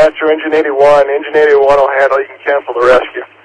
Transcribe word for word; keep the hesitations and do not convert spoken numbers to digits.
answer engine eighty-one. Engine eighty-one will handle. You can cancel the rescue.